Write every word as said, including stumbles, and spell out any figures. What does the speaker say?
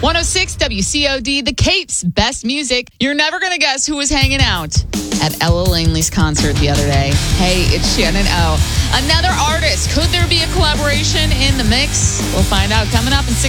one oh six W C O D, The Capes, best music. You're never going to guess who was hanging out at Ella Langley's concert the other day. Hey, it's Shannon O. Another artist. Could there be a collaboration in the mix? We'll find out coming up in six